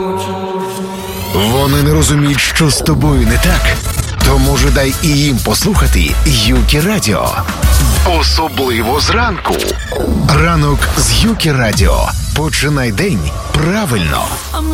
Вони не розуміють, що з тобою не так. То може дай і їм послухати Юкі Радіо. Особливо зранку. Ранок з Юкі Радіо. Починай день правильно.